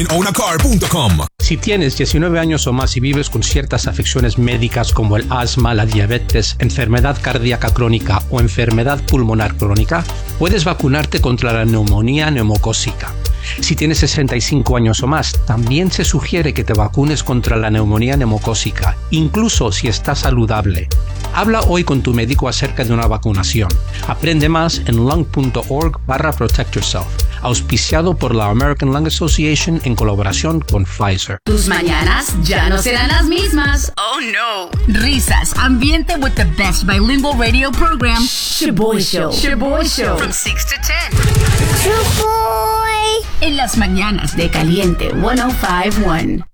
en ownacar.com. Si tienes 19 años o más y vives con ciertas afecciones médicas como el asma, la diabetes, enfermedad cardíaca crónica o enfermedad pulmonar crónica, puedes vacunarte contra la neumonía neumocócica. Si tienes 65 años o más, también se sugiere que te vacunes contra la neumonía neumocócica, incluso si estás saludable. Habla hoy con tu médico acerca de una vacunación. Aprende más en lung.org/protect yourself. Auspiciado por la American Lung Association en colaboración con Pfizer. Tus mañanas ya no serán las mismas. Oh no. Risas, ambiente with the best bilingual radio program. Shaboy Show. Shaboy Show. From 6 to 10. Shaboy. En las mañanas de Caliente 105.1.